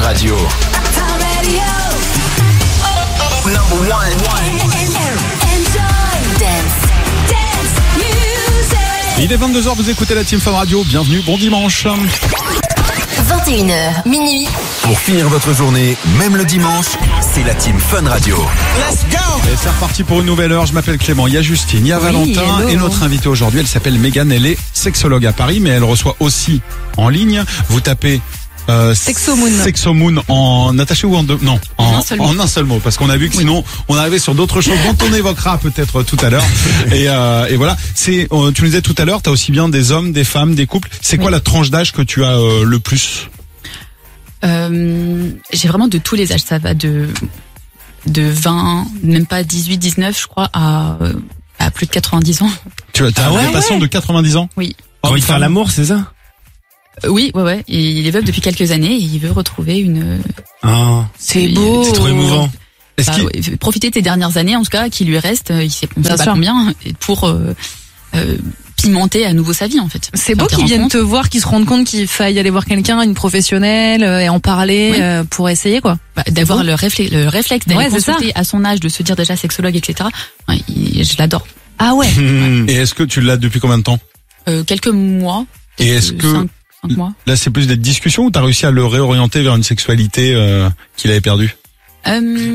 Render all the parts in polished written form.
Radio. Number one. Il est 22h, vous écoutez la Team Fun Radio. Bienvenue, bon dimanche. 21h, minuit. Pour finir votre journée, même le dimanche, c'est la Team Fun Radio. Let's go! Et c'est reparti pour une nouvelle heure. Je m'appelle Clément, il y a Justine, il y a Valentin. Hello. Et notre invitée aujourd'hui, elle s'appelle Mégane. Elle est sexologue à Paris, mais elle reçoit aussi en ligne. Vous tapez Sexomoon. Sexomoon en attaché ou en deux? Non, en un seul mot, parce qu'on a vu que sinon on arrivait sur d'autres choses dont on évoquera peut-être tout à l'heure. Et voilà, tu nous disais tout à l'heure, t'as aussi bien des hommes, des femmes, des couples. C'est quoi la tranche d'âge que tu as le plus? J'ai vraiment de tous les âges, ça va de 20, même pas 18, 19 je crois, à plus de 90 ans. Tu as un patient de 90 ans? Oui. Quand il fait l'amour, c'est ça? Oui, ouais. Il est veuf depuis quelques années et il veut retrouver une... C'est beau. C'est trop émouvant. Profiter de tes dernières années, en tout cas, qui lui reste, il sait pas combien, pour pimenter à nouveau sa vie, en fait. C'est beau qu'ils viennent te voir, qu'ils se rendent compte qu'il faille aller voir quelqu'un, une professionnelle, et en parler pour essayer, quoi. D'avoir le réflexe d'aller consulter à son âge, de se dire déjà sexologue, etc. Je l'adore. Ah ouais. Et est-ce que tu l'as depuis combien de temps? Quelques mois. Et est-ce que 5 mois. Là, c'est plus des discussions ou t'as réussi à le réorienter vers une sexualité qu'il avait perdue? C'est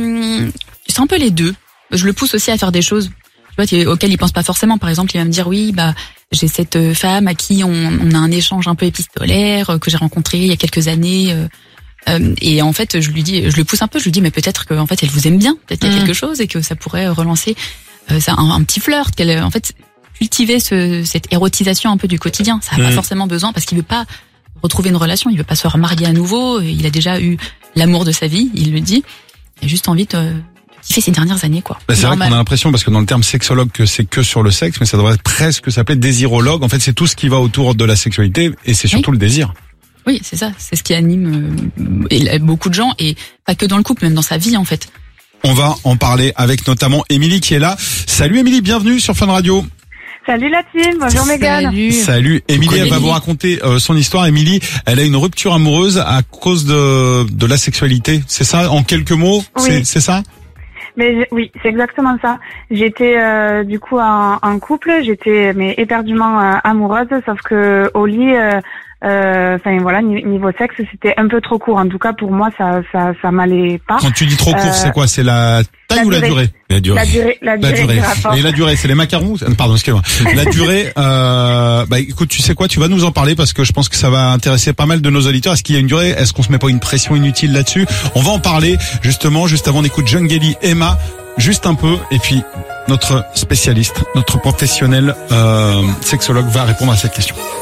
un peu les deux. Je le pousse aussi à faire des choses, tu vois, auxquelles il pense pas forcément. Par exemple, il va me dire j'ai cette femme à qui on a un échange un peu épistolaire que j'ai rencontré il y a quelques années. Et en fait, je le pousse un peu. Je lui dis mais peut-être que en fait elle vous aime bien, peut-être qu'il y a quelque chose et que ça pourrait relancer un petit flirt. Qu'elle en fait cultiver cette érotisation un peu du quotidien. Ça n'a pas forcément besoin parce qu'il veut pas retrouver une relation, il veut pas se remarier à nouveau, il a déjà eu l'amour de sa vie, il le dit. Il a juste envie de kiffer ses dernières années, quoi. C'est vrai qu'on a l'impression, parce que dans le terme sexologue, que c'est que sur le sexe, mais ça devrait presque s'appeler désirologue. En fait, c'est tout ce qui va autour de la sexualité et c'est surtout le désir. Oui, c'est ça. C'est ce qui anime beaucoup de gens et pas que dans le couple, même dans sa vie, en fait. On va en parler avec notamment Émilie qui est là. Salut Émilie, bienvenue sur Fun Radio. Salut la team, bonjour Mégane. Salut. Émilie, elle va vous raconter son histoire. Émilie, elle a une rupture amoureuse à cause de la sexualité. C'est ça, en quelques mots? Oui. C'est ça? Mais oui, c'est exactement ça. J'étais du coup en couple, j'étais éperdument amoureuse, sauf que au lit, niveau sexe, c'était un peu trop court. En tout cas, pour moi, ça m'allait pas. Quand tu dis trop court, c'est quoi? C'est la taille ou la durée? La durée du rapport. Et la durée, c'est les macarons? Pardon, excuse-moi. La durée, écoute, tu sais quoi? Tu vas nous en parler parce que je pense que ça va intéresser pas mal de nos auditeurs. Est-ce qu'il y a une durée? Est-ce qu'on se met pas une pression inutile là-dessus? On va en parler, justement, juste avant d'écouter Jungeli, Emma, juste un peu, et puis notre spécialiste, notre professionnel, sexologue va répondre à cette question.